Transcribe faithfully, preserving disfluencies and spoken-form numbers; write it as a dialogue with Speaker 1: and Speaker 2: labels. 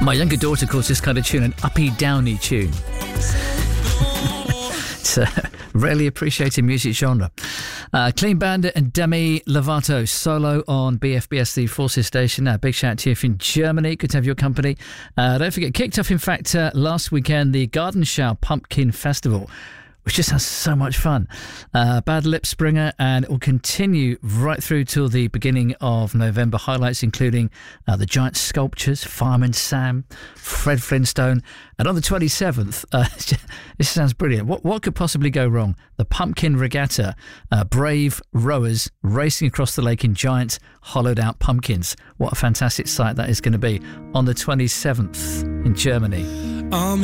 Speaker 1: My younger daughter calls this kind of tune an uppy-downy tune. It's a rarely appreciated music genre. Uh, Clean Bandit and Demi Lovato solo on B F B S, the Forces station. Uh, big shout out to you from Germany. Good to have your company. Uh, don't forget, kicked off, in fact, uh, last weekend, the Gartenschau Pumpkin Festival, which just has so much fun. Uh, Bad Lip Springer, and it will continue right through till the beginning of November. Highlights including uh, the Giant Sculptures, Fireman Sam, Fred Flintstone, and on the twenty-seventh, uh, this sounds brilliant. What what could possibly go wrong? The Pumpkin Regatta, uh, brave rowers racing across the lake in giant hollowed out pumpkins. What a fantastic sight that is going to be on the twenty-seventh in Germany. Um